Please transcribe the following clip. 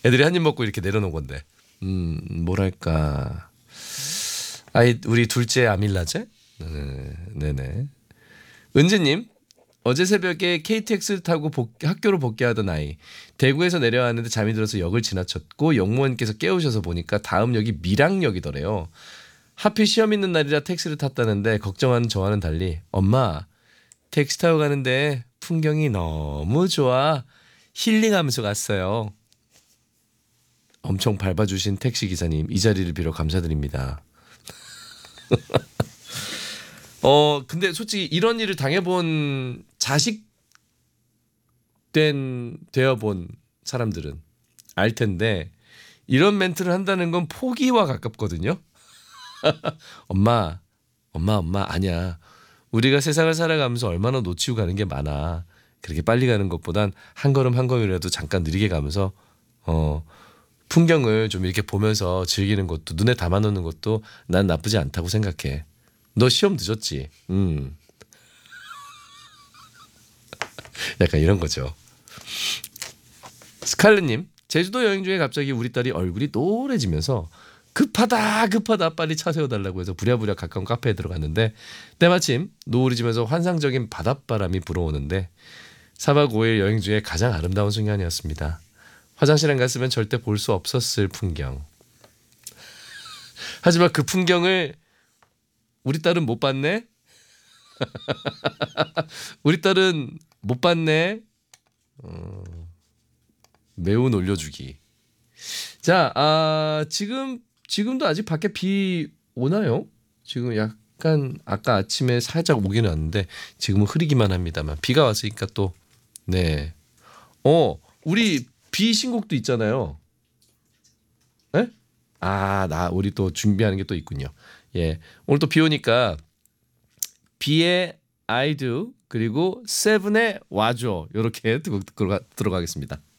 애들이 한 입 먹고 이렇게 내려놓은 건데. 뭐랄까. 우리 둘째 아밀라제? 네네. 은지님, 어제 새벽에 KTX를 타고 학교로 복귀하던 아이. 대구에서 내려왔는데 잠이 들어서 역을 지나쳤고 역무원께서 깨우셔서 보니까 다음 역이 밀양역이더래요. 하필 시험 있는 날이라 택시를 탔다는데 걱정하는 저와는 달리 엄마 택시 타고 가는데 풍경이 너무 좋아. 힐링하면서 갔어요. 엄청 밟아주신 택시기사님 이 자리를 빌어 감사드립니다. 근데 솔직히 이런 일을 당해본 자식 되어본 사람들은 알 텐데 이런 멘트를 한다는 건 포기와 가깝거든요. 엄마 아니야. 우리가 세상을 살아가면서 얼마나 놓치고 가는 게 많아. 그렇게 빨리 가는 것보단 한 걸음 한 걸음이라도 잠깐 느리게 가면서 풍경을 좀 이렇게 보면서 즐기는 것도 눈에 담아놓는 것도 난 나쁘지 않다고 생각해. 너 시험 늦었지? 약간 이런 거죠. 스칼렛님, 제주도 여행 중에 갑자기 우리 딸이 얼굴이 노래지면서 급하다 빨리 차 세워달라고 해서 부랴부랴 가까운 카페에 들어갔는데 때마침 노을이 지면서 환상적인 바닷바람이 불어오는데 4박 5일 여행 중에 가장 아름다운 순간이었습니다. 화장실 안 갔으면 절대 볼 수 없었을 풍경. 하지만 그 풍경을 우리 딸은 못 봤네? 우리 딸은 못 봤네? 매우 놀려주기. 자, 지금도 아직 밖에 비 오나요? 지금 약간 아까 아침에 살짝 오기는 왔는데 지금은 흐리기만 합니다만 비가 왔으니까 또 네. 우리 비 신곡도 있잖아요. 에? 우리 또 준비하는 게 또 있군요. 예. 오늘 또 비 오니까 비의 I do 그리고 세븐의 와줘 이렇게 들어가겠습니다.